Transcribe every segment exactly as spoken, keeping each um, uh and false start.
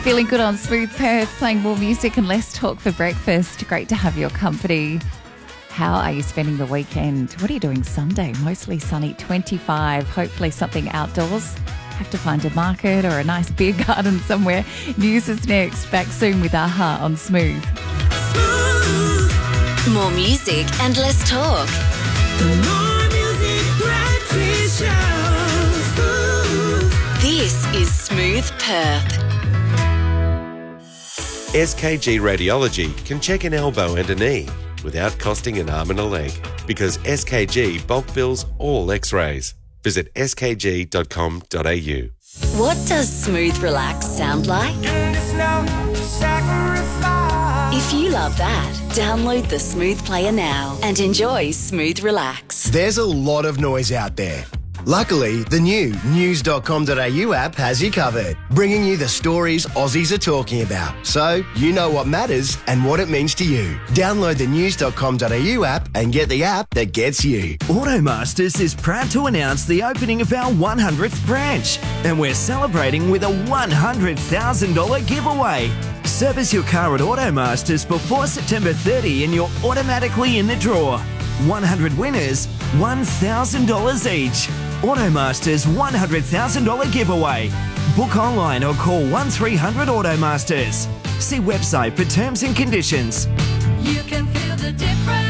Feeling good on Smooth Perth, playing more music and less talk for breakfast. Great to have your company. How are you spending the weekend? What are you doing Sunday? Mostly sunny, twenty-five. Hopefully something outdoors. Have to find a market or a nice beer garden somewhere. News is next. Back soon with Aha on Smooth. Smooth. More music and less talk. More music, breakfast show. Smooth. This is Smooth Perth. S K G Radiology can check an elbow and a knee without costing an arm and a leg, because S K G bulk bills all x-rays. Visit s k g dot com dot a u. What does Smooth Relax sound like? If you love that, download the Smooth Player now and enjoy Smooth Relax. There's a lot of noise out there. Luckily, the new news dot com dot a u app has you covered, bringing you the stories Aussies are talking about, so you know what matters and what it means to you. Download the news dot com dot a u app and get the app that gets you. Automasters is proud to announce the opening of our one hundredth branch, and we're celebrating with a one hundred thousand dollars giveaway. Service your car at Automasters before September thirtieth and you're automatically in the draw. one hundred winners, one thousand dollars each. Automasters one hundred thousand dollars giveaway. Book online or call one three hundred Automasters. See website for terms and conditions. You can feel the difference.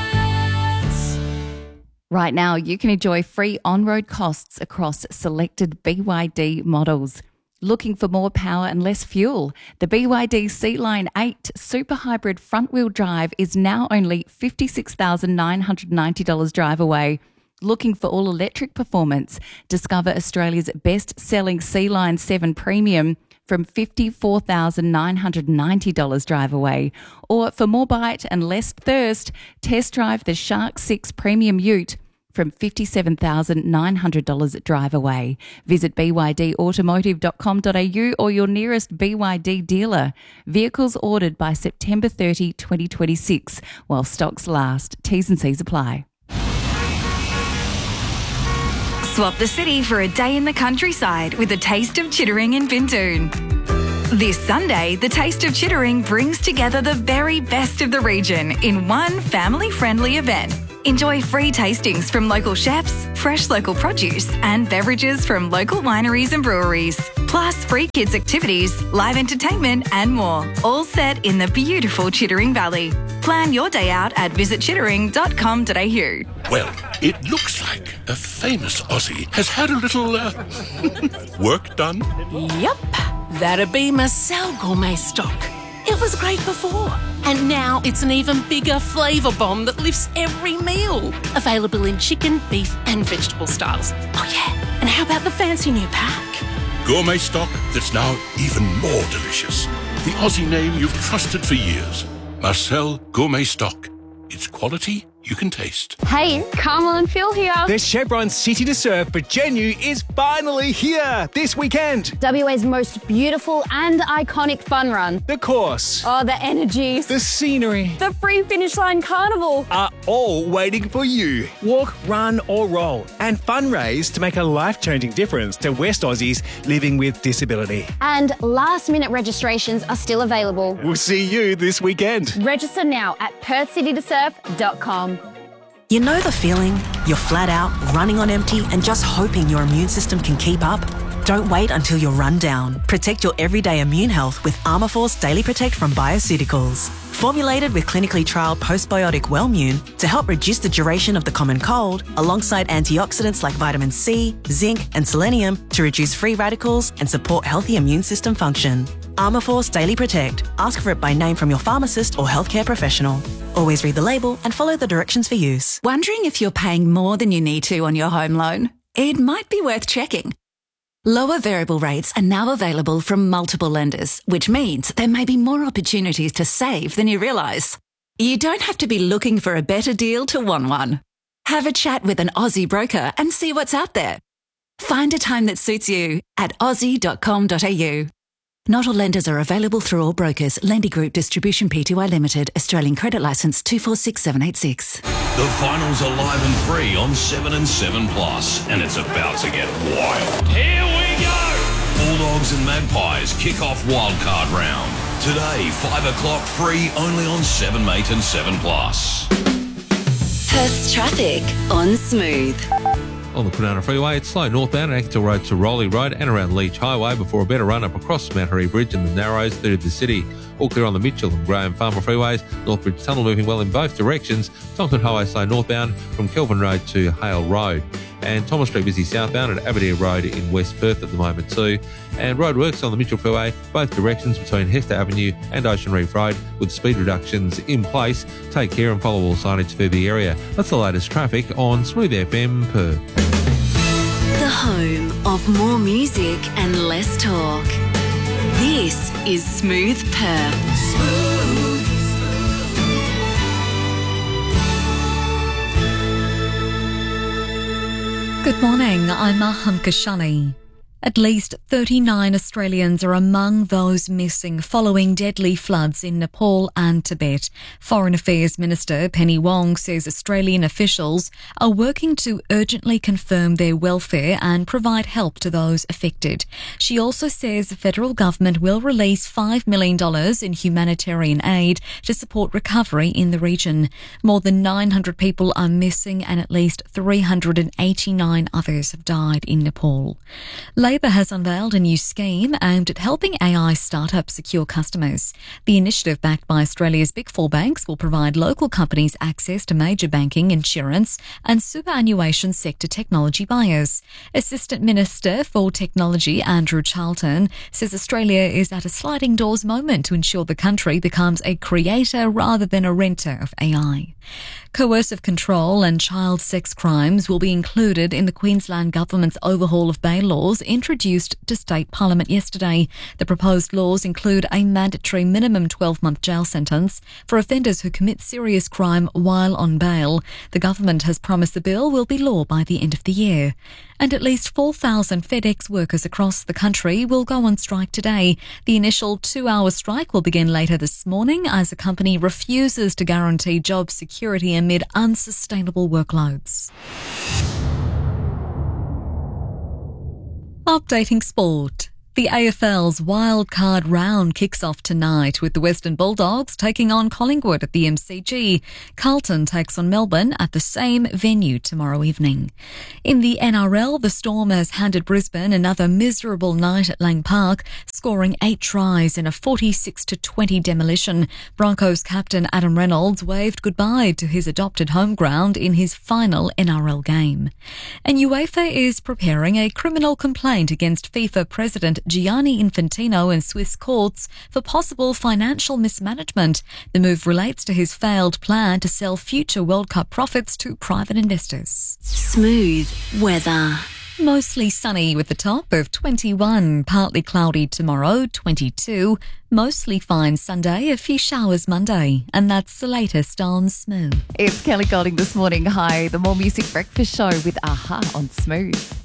Right now, you can enjoy free on-road costs across selected B Y D models. Looking for more power and less fuel? The B Y D C-Line eight Super Hybrid front-wheel drive is now only fifty-six thousand nine hundred ninety dollars drive away. Looking for all-electric performance? Discover Australia's best-selling C-Line seven Premium from fifty-four thousand nine hundred ninety dollars drive away. Or for more bite and less thirst, test drive the Shark six Premium Ute from fifty-seven thousand nine hundred dollars drive away. Visit b y d automotive dot com dot a u or your nearest B Y D dealer. Vehicles ordered by September thirtieth, twenty twenty-six, while stocks last. T's and C's apply. Swap the city for a day in the countryside with a taste of Chittering in Bintoon. This Sunday, the Taste of Chittering brings together the very best of the region in one family-friendly event. Enjoy free tastings from local chefs, fresh local produce and beverages from local wineries and breweries. Plus free kids activities, live entertainment and more. All set in the beautiful Chittering Valley. Plan your day out at visit chittering dot com dot a u. Well, it looks like a famous Aussie has had a little uh, work done. Yep, that'd be Marcel Gourmet Stock. It was great before, and now it's an even bigger flavour bomb that lifts every meal. Available in chicken, beef and vegetable styles. Oh yeah, and how about the fancy new pack? Gourmet Stock that's now even more delicious. The Aussie name you've trusted for years. Marcel Gourmet Stock. It's quality you can taste. Hey, Carmel and Phil here. There's Chevron's City to Surf, but Genu is finally here this weekend. W A's most beautiful and iconic fun run. The course. Oh, the energy. The scenery. The free finish line carnival. Are all waiting for you. Walk, run or roll and fundraise to make a life-changing difference to West Aussies living with disability. And last-minute registrations are still available. We'll see you this weekend. Register now at perth city to surf dot com. You know the feeling? You're flat out, running on empty and just hoping your immune system can keep up? Don't wait until you're run down. Protect your everyday immune health with Armourforce Daily Protect from Bioceuticals. Formulated with clinically trialled postbiotic Wellmune to help reduce the duration of the common cold, alongside antioxidants like vitamin C, zinc and selenium to reduce free radicals and support healthy immune system function. Armourforce Daily Protect. Ask for it by name from your pharmacist or healthcare professional. Always read the label and follow the directions for use. Wondering if you're paying more than you need to on your home loan? It might be worth checking. Lower variable rates are now available from multiple lenders, which means there may be more opportunities to save than you realise. You don't have to be looking for a better deal to want one. Have a chat with an Aussie broker and see what's out there. Find a time that suits you at aussie dot com dot a u. Not all lenders are available through all brokers. Lendy Group Distribution Pty Limited. Australian Credit Licence two four six seven eight six. The finals are live and free on seven and seven Plus, and it's about to get wild. Here we go! Bulldogs and Magpies kick off wildcard round. Today, five o'clock, free only on seven mate and seven plus. Perth's traffic on Smooth. On the Kwinana Freeway, it's slow northbound at Acton Road to Rowley Road and around Leach Highway before a better run up across Mount Harry Bridge and the Narrows through the city. All clear on the Mitchell and Graham Farmer Freeways. Northbridge Tunnel moving well in both directions. Tonkin Highway slow northbound from Kelvin Road to Hale Road. And Thomas Street busy southbound at Aberdeen Road in West Perth at the moment too. And roadworks on the Mitchell Freeway, both directions between Hester Avenue and Ocean Reef Road with speed reductions in place. Take care and follow all signage through the area. That's the latest traffic on Smooth F M Perth. The home of more music and less talk. This is Smooth Perth. Smooth. Good morning, I'm Aham Kashani. At least thirty-nine Australians are among those missing following deadly floods in Nepal and Tibet. Foreign Affairs Minister Penny Wong says Australian officials are working to urgently confirm their welfare and provide help to those affected. She also says the federal government will release five million dollars in humanitarian aid to support recovery in the region. More than nine hundred people are missing and at least three hundred eighty-nine others have died in Nepal. Labor has unveiled a new scheme aimed at helping A I startups secure customers. The initiative, backed by Australia's big four banks, will provide local companies access to major banking, insurance and superannuation sector technology buyers. Assistant Minister for Technology Andrew Charlton says Australia is at a sliding doors moment to ensure the country becomes a creator rather than a renter of A I. Coercive control and child sex crimes will be included in the Queensland Government's overhaul of bail laws introduced to State Parliament yesterday. The proposed laws include a mandatory minimum twelve-month jail sentence for offenders who commit serious crime while on bail. The government has promised the bill will be law by the end of the year. And at least four thousand FedEx workers across the country will go on strike today. The initial two-hour strike will begin later this morning as the company refuses to guarantee job security amid unsustainable workloads. Updating sport. The A F L's wildcard round kicks off tonight with the Western Bulldogs taking on Collingwood at the M C G. Carlton takes on Melbourne at the same venue tomorrow evening. In the N R L, the Storm has handed Brisbane another miserable night at Lang Park, scoring eight tries in a forty-six to twenty demolition. Broncos captain Adam Reynolds waved goodbye to his adopted home ground in his final N R L game. And UEFA is preparing a criminal complaint against FIFA President Gianni Infantino in Swiss courts for possible financial mismanagement. The move relates to his failed plan to sell future World Cup profits to private investors. Smooth weather. Mostly sunny with a top of twenty-one, partly cloudy tomorrow, twenty-two, mostly fine Sunday, a few showers Monday. And that's the latest on Smooth. It's Kelly Golding this morning. Hi, the More Music Breakfast Show with Aha on Smooth.